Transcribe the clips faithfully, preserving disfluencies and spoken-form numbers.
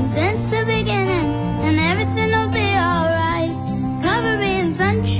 since the beginning, and everything will be alright. Cover me in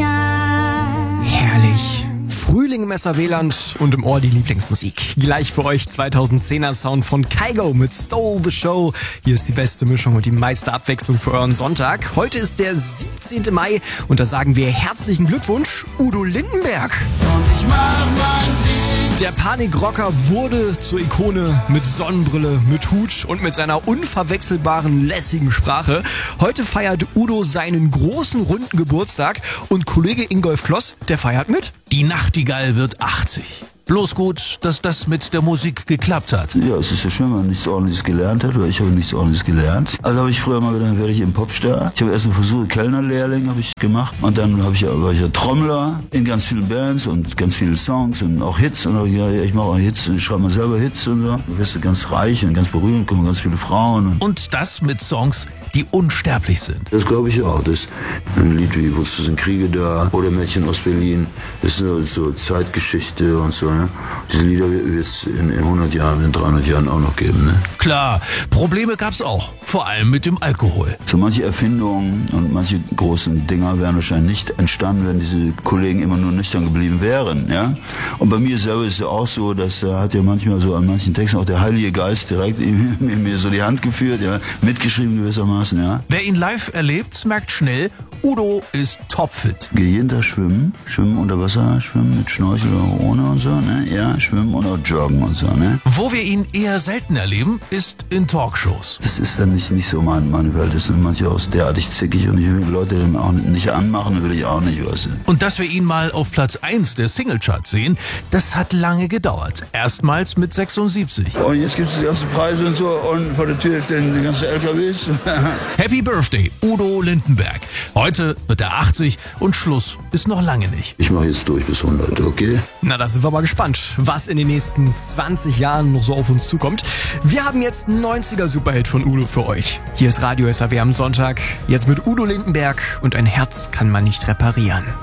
sunshine. Herrlich. Frühling im Messerweland und im Ohr die Lieblingsmusik. Gleich für euch zweitausendzehner Sound von Kygo mit Stole the Show. Hier ist die beste Mischung und die meiste Abwechslung für euren Sonntag. Heute ist der siebzehnten Mai und da sagen wir herzlichen Glückwunsch, Udo Lindenberg. Und ich mach mein Ding. Der Panikrocker wurde zur Ikone mit Sonnenbrille, mit Hut und mit seiner unverwechselbaren, lässigen Sprache. Heute feiert Udo seinen großen, runden Geburtstag und Kollege Ingolf Kloss, der feiert mit. Die Nachtigall wird achtzig. Bloß gut, dass das mit der Musik geklappt hat. Ja, es ist ja schön, wenn man nichts Ordentliches gelernt hat, weil ich habe nichts Ordentliches gelernt. Also habe ich früher mal gedacht, werde ich im Popstar. Ich habe erst einen Versuch, Kellnerlehrling habe ich gemacht und dann habe ich, war ich ja Trommler in ganz vielen Bands und ganz viele Songs und auch Hits. Und auch, ja, ich mache auch Hits, ich schreibe mal selber Hits und so. Du wirst ganz reich und ganz berühmt, kommen ganz viele Frauen. Und, und das mit Songs, die unsterblich sind. Das glaube ich auch. Das ein Lied wie Wozu sind Kriege da oder Mädchen aus Berlin, das ist so, so Zeitgeschichte und so. Ne? Diese Lieder wird es in, in hundert Jahren, in dreihundert Jahren auch noch geben. Ne? Klar, Probleme gab's auch, vor allem mit dem Alkohol. So manche Erfindungen und manche großen Dinger wären wahrscheinlich nicht entstanden, wenn diese Kollegen immer nur nüchtern geblieben wären. Ja? Und bei mir selber ist es ja auch so, dass er hat ja manchmal so an manchen Texten auch der Heilige Geist direkt mir, mir so die Hand geführt, ja, mitgeschrieben gewissermaßen. Ja. Wer ihn live erlebt, merkt schnell, Udo ist topfit. Gehe jeden Tag schwimmen, schwimmen unter Wasser, schwimmen mit Schnorchel oder ohne und so, ne? Ja, schwimmen und auch joggen und so, ne? Wo wir ihn eher selten erleben, ist in Talkshows. Das ist dann nicht, nicht so mein, meine Welt. Das sind manche auch derartig zickig und ich will Leute dann auch nicht anmachen, will ich auch nicht, weißt du. Und dass wir ihn mal auf Platz eins der Singlecharts sehen, das hat lange gedauert. Erstmals mit sechsundsiebzig. Und jetzt gibt es die ganzen Preise und so und vor der Tür stehen die ganzen L K Ws. Happy Birthday, Udo Lindenberg. Heute wird er achtzig und Schluss ist noch lange nicht. Ich mache jetzt durch bis hundert, okay? Na, da sind wir mal gespannt, was in den nächsten zwanzig Jahren noch so auf uns zukommt. Wir haben jetzt einen neunziger Superhit von Udo für euch. Hier ist Radio S A W am Sonntag. Jetzt mit Udo Lindenberg und ein Herz kann man nicht reparieren.